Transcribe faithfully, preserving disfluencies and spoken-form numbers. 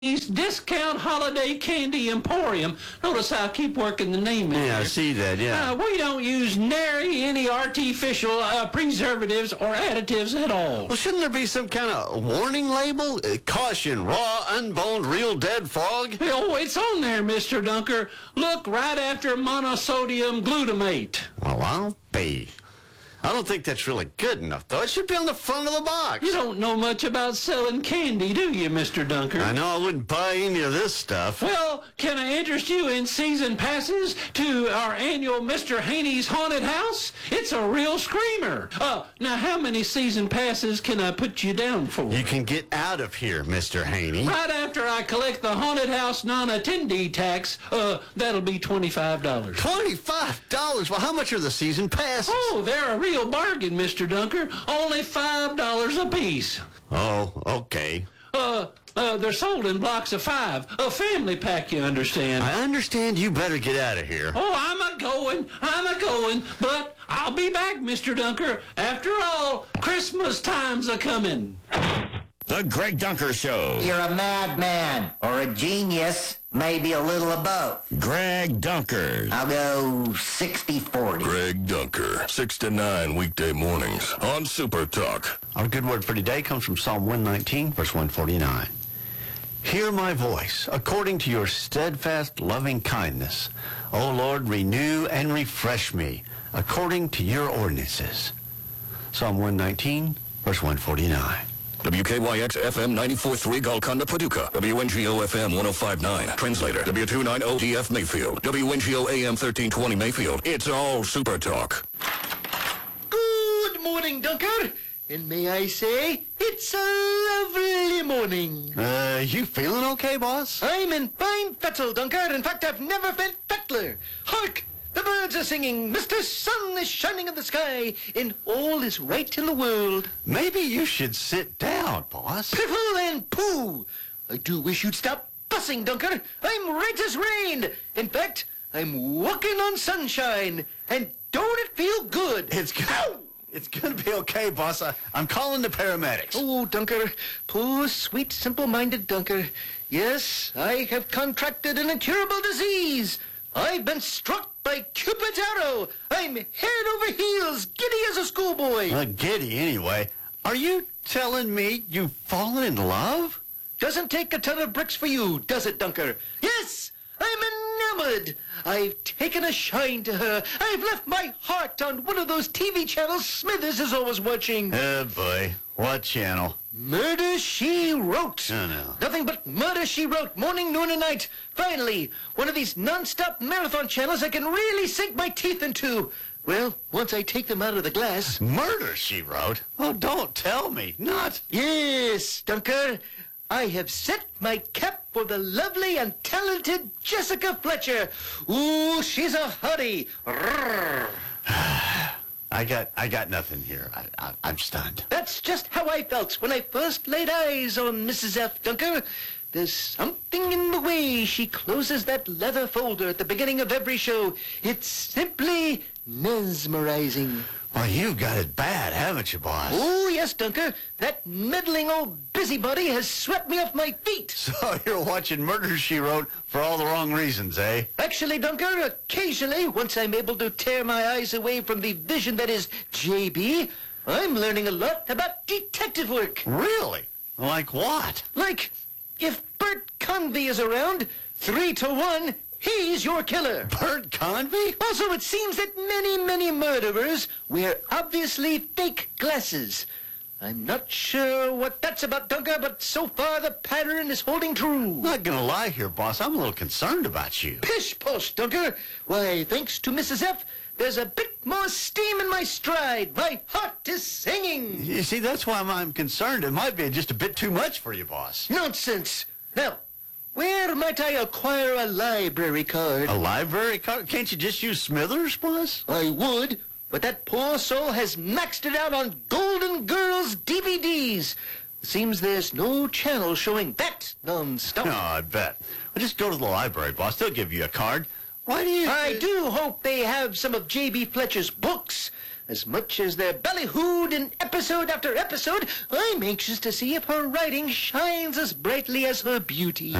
Discount Holiday Candy Emporium. Notice how I keep working the name in Yeah, there. I see that, yeah. Uh, we don't use nary any artificial uh, preservatives or additives at all. Well, shouldn't there be some kind of warning label? Uh, caution, raw, unboned, real dead frog? Oh, it's on there, Mister Dunker. Look right after monosodium glutamate. Well, I'll be. I don't think that's really good enough, though. It should be on the front of the box. You don't know much about selling candy, do you, Mister Dunker? I know I wouldn't buy any of this stuff. Well, can I interest you in season passes to our annual Mister Haney's Haunted House? It's a real screamer. Uh, now, how many season passes can I put you down for? You can get out of here, Mister Haney. Right after I collect the Haunted House non-attendee tax, uh, that'll be twenty-five dollars. twenty-five dollars? Well, how much are the season passes? Oh, they're a real bargain, Mister Dunker. Only five dollars a piece. Oh, okay. Uh, uh, they're sold in blocks of five. A family pack, you understand. I understand you better get out of here. Oh, I'm a-going, I'm a-going, but I'll be back, Mister Dunker. After all, Christmas time's a-coming. The Greg Dunker Show. You're a madman or a genius, maybe a little of both. Greg Dunker. I'll go sixty forty. Greg Dunker, six to nine weekday mornings on Super Talk. Our good word for today comes from Psalm one nineteen, verse one forty-nine. Hear my voice, according to your steadfast loving kindness. O Lord, renew and refresh me, according to your ordinances. Psalm one nineteen, verse one forty-nine. W K Y X F M ninety-four point three Golconda, Paducah. W N G O F M one oh five point nine. Translator. W two ninety D F Mayfield. W N G O A M thirteen twenty Mayfield. It's all Super Talk. Good morning, Dunker. And may I say, it's a lovely morning. Uh, you feeling okay, boss? I'm in fine fettle, Dunker. In fact, I've never felt fettler. Hark! The birds are singing. Mister Sun is shining in the sky, and all is right in the world. Maybe you should sit down, boss. Piffle and pooh! I do wish you'd stop fussing, Dunker. I'm right as rain. In fact, I'm walking on sunshine. And don't it feel good? It's good. It's going to be okay, boss. I, I'm calling the paramedics. Oh, Dunker, poor, sweet, simple-minded Dunker. Yes, I have contracted an incurable disease. I've been struck by Cupid's arrow. I'm head over heels, giddy as a schoolboy. Uh, giddy, anyway. Are you telling me you've fallen in love? Doesn't take a ton of bricks for you, does it, Dunker? Yes, I'm enamored. I've taken a shine to her. I've left my heart on one of those T V channels Smithers is always watching. Oh, boy. What channel? Murder, She Wrote. Oh, no. Nothing but Murder, She Wrote, morning, noon, and night. Finally, one of these non-stop marathon channels I can really sink my teeth into. Well, once I take them out of the glass. Murder, She Wrote? Oh, don't tell me. Not. Yes, Dunker. I have set my cap for the lovely and talented Jessica Fletcher. Ooh, she's a hottie. Rrrr. I got I got nothing here. I, I, I'm stunned. That's just how I felt when I first laid eyes on Missus F. Dunker. There's something in the way she closes that leather folder at the beginning of every show. It's simply mesmerizing. Well, you've got it bad, haven't you, boss? Oh, yes, Dunker. That meddling old busybody has swept me off my feet. So you're watching Murder, She Wrote for all the wrong reasons, eh? Actually, Dunker, occasionally, once I'm able to tear my eyes away from the vision that is J B, I'm learning a lot about detective work. Really? Like what? Like, if Bert Convy is around, three to one, he's your killer. Bert Convy? Also, it seems that many, many murderers wear obviously fake glasses. I'm not sure what that's about, Dunker, but so far the pattern is holding true. Not gonna lie here, boss. I'm a little concerned about you. Pish posh, Dunker. Why, thanks to Missus F, there's a bit more steam in my stride. My heart is singing. You see, that's why I'm, I'm concerned. It might be just a bit too much for you, boss. Nonsense. Now, where might I acquire a library card? A library card? Can't you just use Smithers, boss? I would, but that poor soul has maxed it out on Golden Girls D V Ds. Seems there's no channel showing that non-stop. No, I bet. Well, just go to the library, boss. They'll give you a card. Why do you... I do hope they have some of J B. Fletcher's books. As much as they're ballyhooed in episode after episode, I'm anxious to see if her writing shines as brightly as her beauty.